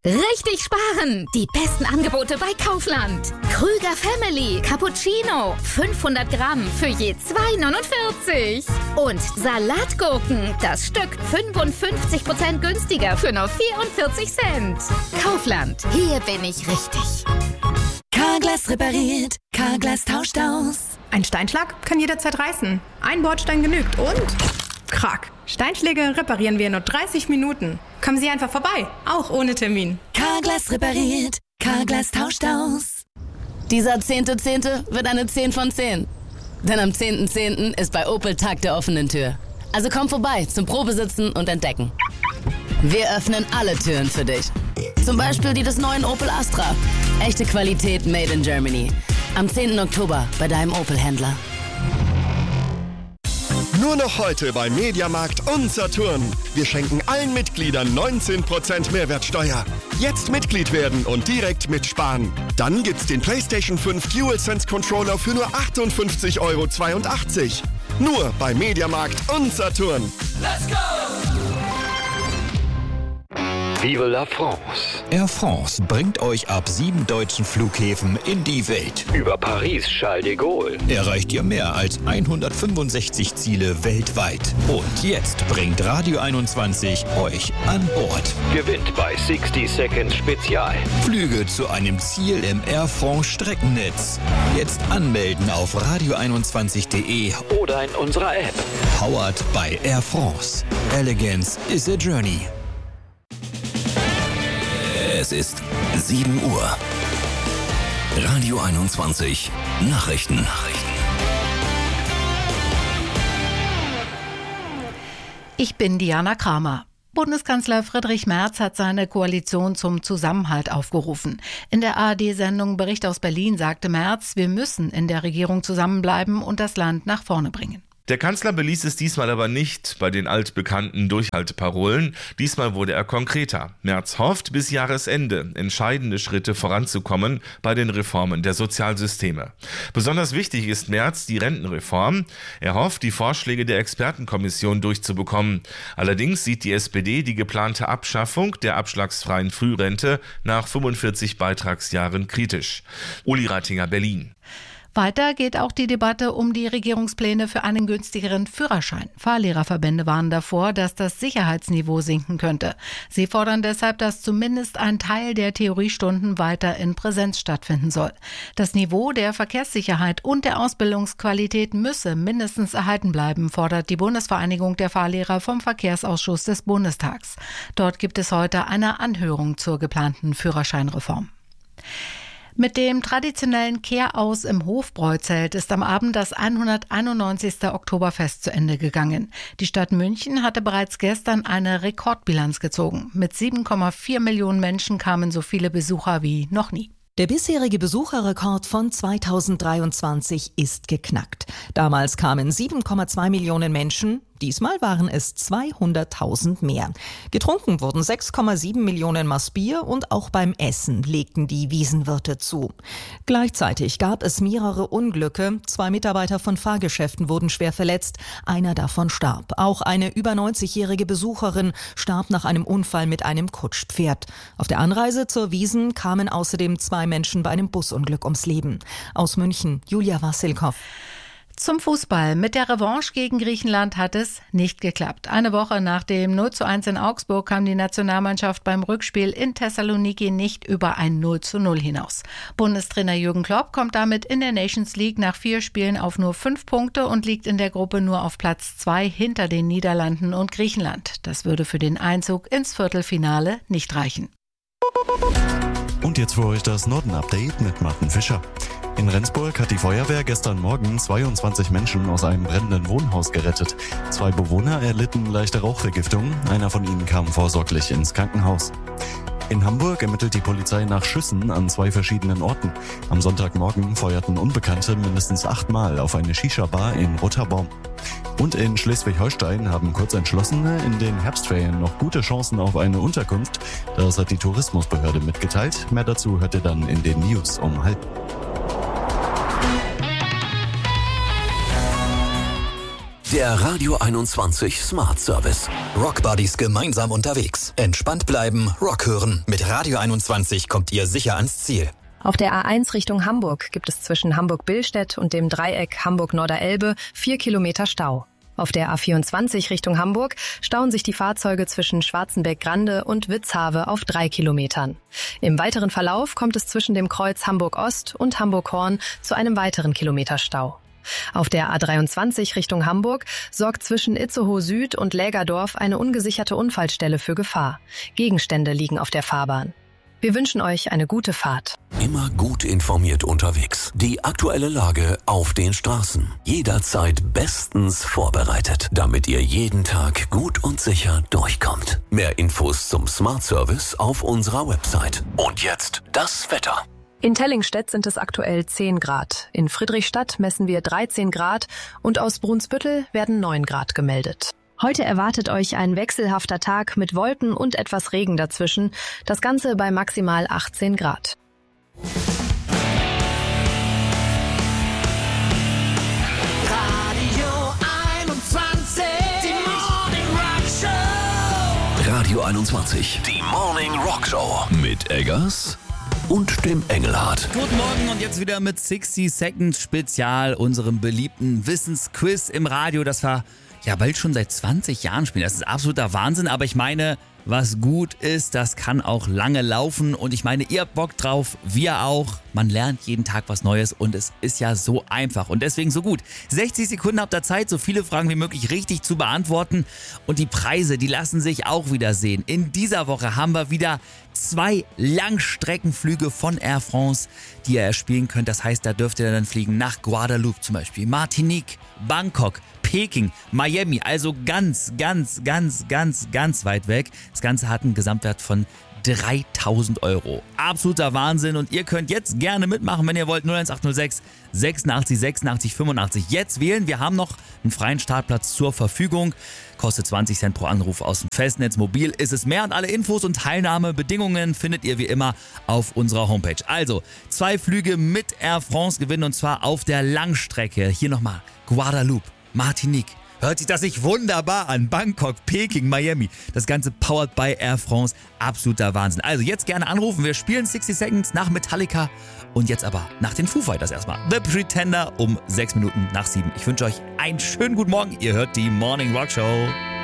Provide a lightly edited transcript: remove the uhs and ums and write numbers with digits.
Richtig sparen! Die besten Angebote bei Kaufland. Krüger Family Cappuccino 500 Gramm für je 2,49. Und Salatgurken, das Stück 55% günstiger für nur 44 Cent. Kaufland, hier bin ich richtig. Carglass repariert, Carglass tauscht aus. Ein Steinschlag kann jederzeit reißen. Ein Bordstein genügt und... Krach. Steinschläge reparieren wir in nur 30 Minuten. Kommen Sie einfach vorbei, auch ohne Termin. Carglass repariert, Carglass tauscht aus. Dieser 10.10. wird eine 10 von 10. Denn am 10.10. ist bei Opel Tag der offenen Tür. Also komm vorbei zum Probesitzen und Entdecken. Wir öffnen alle Türen für dich. Zum Beispiel die des neuen Opel Astra. Echte Qualität made in Germany. Am 10. Oktober bei deinem Opel-Händler. Nur noch heute bei Mediamarkt und Saturn. Wir schenken allen Mitgliedern 19% Mehrwertsteuer. Jetzt Mitglied werden und direkt mitsparen. Dann gibt's den PlayStation 5 DualSense Controller für nur 58,82 €. Nur bei Mediamarkt und Saturn. Let's go! Vive la France! Air France bringt euch ab 7 deutschen Flughäfen in die Welt. Über Paris, Charles de Gaulle. Erreicht ihr mehr als 165 Ziele weltweit. Und jetzt bringt Radio 21 euch an Bord. Gewinnt bei 60 Seconds Spezial. Flüge zu einem Ziel im Air France Streckennetz. Jetzt anmelden auf radio21.de oder in unserer App. Powered by Air France. Elegance is a journey. Es ist 7 Uhr. Radio 21 Nachrichten. Ich bin Diana Kramer. Bundeskanzler Friedrich Merz hat seine Koalition zum Zusammenhalt aufgerufen. In der ARD-Sendung Bericht aus Berlin sagte Merz, wir müssen in der Regierung zusammenbleiben und das Land nach vorne bringen. Der Kanzler beließ es diesmal aber nicht bei den altbekannten Durchhalteparolen. Diesmal wurde er konkreter. Merz hofft, bis Jahresende entscheidende Schritte voranzukommen bei den Reformen der Sozialsysteme. Besonders wichtig ist Merz die Rentenreform. Er hofft, die Vorschläge der Expertenkommission durchzubekommen. Allerdings sieht die SPD die geplante Abschaffung der abschlagsfreien Frührente nach 45 Beitragsjahren kritisch. Uli Rattinger, Berlin. Weiter geht auch die Debatte um die Regierungspläne für einen günstigeren Führerschein. Fahrlehrerverbände warnen davor, dass das Sicherheitsniveau sinken könnte. Sie fordern deshalb, dass zumindest ein Teil der Theoriestunden weiter in Präsenz stattfinden soll. Das Niveau der Verkehrssicherheit und der Ausbildungsqualität müsse mindestens erhalten bleiben, fordert die Bundesvereinigung der Fahrlehrer vom Verkehrsausschuss des Bundestags. Dort gibt es heute eine Anhörung zur geplanten Führerscheinreform. Mit dem traditionellen Kehraus im Hofbräuzelt ist am Abend das 191. Oktoberfest zu Ende gegangen. Die Stadt München hatte bereits gestern eine Rekordbilanz gezogen. Mit 7,4 Millionen Menschen kamen so viele Besucher wie noch nie. Der bisherige Besucherrekord von 2023 ist geknackt. Damals kamen 7,2 Millionen Menschen. Diesmal waren es 200.000 mehr. Getrunken wurden 6,7 Millionen Maß Bier und auch beim Essen legten die Wiesenwirte zu. Gleichzeitig gab es mehrere Unglücke. 2 Mitarbeiter von Fahrgeschäften wurden schwer verletzt. Einer davon starb. Auch eine über 90-jährige Besucherin starb nach einem Unfall mit einem Kutschpferd. Auf der Anreise zur Wiesn kamen außerdem 2 Menschen bei einem Busunglück ums Leben. Aus München, Julia Wassilkow. Zum Fußball. Mit der Revanche gegen Griechenland hat es nicht geklappt. Eine Woche nach dem 0:1 in Augsburg kam die Nationalmannschaft beim Rückspiel in Thessaloniki nicht über ein 0:0 hinaus. Bundestrainer Jürgen Klopp kommt damit in der Nations League nach 4 Spielen auf nur 5 Punkte und liegt in der Gruppe nur auf Platz 2 hinter den Niederlanden und Griechenland. Das würde für den Einzug ins Viertelfinale nicht reichen. Und jetzt für euch das Norden-Update mit Martin Fischer. In Rendsburg hat die Feuerwehr gestern Morgen 22 Menschen aus einem brennenden Wohnhaus gerettet. 2 Bewohner erlitten leichte Rauchvergiftung. Einer von ihnen kam vorsorglich ins Krankenhaus. In Hamburg ermittelt die Polizei nach Schüssen an 2 verschiedenen Orten. Am Sonntagmorgen feuerten Unbekannte mindestens 8-mal auf eine Shisha-Bar in Rotterbaum. Und in Schleswig-Holstein haben Kurzentschlossene in den Herbstferien noch gute Chancen auf eine Unterkunft. Das hat die Tourismusbehörde mitgeteilt. Mehr dazu hört ihr dann in den News um 12:30. Der Radio 21 Smart Service. Rockbuddies gemeinsam unterwegs. Entspannt bleiben, Rock hören. Mit Radio 21 kommt ihr sicher ans Ziel. Auf der A1 Richtung Hamburg gibt es zwischen Hamburg-Billstedt und dem Dreieck Hamburg-Norderelbe 4 Kilometer Stau. Auf der A24 Richtung Hamburg stauen sich die Fahrzeuge zwischen Schwarzenberg-Grande und Witzhave auf 3 Kilometern. Im weiteren Verlauf kommt es zwischen dem Kreuz Hamburg-Ost und Hamburg-Horn zu einem weiteren Kilometerstau. Auf der A23 Richtung Hamburg sorgt zwischen Itzehoe Süd und Lägerdorf eine ungesicherte Unfallstelle für Gefahr. Gegenstände liegen auf der Fahrbahn. Wir wünschen euch eine gute Fahrt. Immer gut informiert unterwegs. Die aktuelle Lage auf den Straßen. Jederzeit bestens vorbereitet, damit ihr jeden Tag gut und sicher durchkommt. Mehr Infos zum Smart Service auf unserer Website. Und jetzt das Wetter. In Tellingstedt sind es aktuell 10 Grad. In Friedrichstadt messen wir 13 Grad und aus Brunsbüttel werden 9 Grad gemeldet. Heute erwartet euch ein wechselhafter Tag mit Wolken und etwas Regen dazwischen. Das Ganze bei maximal 18 Grad. Radio 21, die Morning Rock Show. Radio 21, die Morning Rock Show. Mit Eggers und dem Engelhardt. Guten Morgen und jetzt wieder mit 60 Seconds Spezial, unserem beliebten Wissensquiz im Radio, das wir ja bald schon seit 20 Jahren spielen. Das ist absoluter Wahnsinn, aber ich meine, was gut ist, das kann auch lange laufen und ich meine, ihr habt Bock drauf, wir auch. Man lernt jeden Tag was Neues und es ist ja so einfach und deswegen so gut. 60 Sekunden habt ihr Zeit, so viele Fragen wie möglich richtig zu beantworten und die Preise, die lassen sich auch wieder sehen. In dieser Woche haben wir wieder 2 Langstreckenflüge von Air France, die ihr erspielen könnt. Das heißt, da dürft ihr dann fliegen nach Guadeloupe zum Beispiel, Martinique, Bangkok, Peking, Miami, also ganz weit weg. Das Ganze hat einen Gesamtwert von 3.000 €. Absoluter Wahnsinn und ihr könnt jetzt gerne mitmachen, wenn ihr wollt. 01806 86 86 85. Jetzt wählen. Wir haben noch einen freien Startplatz zur Verfügung. Kostet 20 Cent pro Anruf aus dem Festnetz. Mobil ist es mehr und alle Infos und Teilnahmebedingungen findet ihr wie immer auf unserer Homepage. Also 2 Flüge mit Air France gewinnen und zwar auf der Langstrecke. Hier nochmal Guadeloupe, Martinique. Hört sich das nicht wunderbar an? Bangkok, Peking, Miami. Das Ganze powered by Air France. Absoluter Wahnsinn. Also jetzt gerne anrufen. Wir spielen 60 Seconds nach Metallica. Und jetzt aber nach den Foo Fighters erstmal. The Pretender um 6 Minuten nach 7. Ich wünsche euch einen schönen guten Morgen. Ihr hört die Morning Rock Show.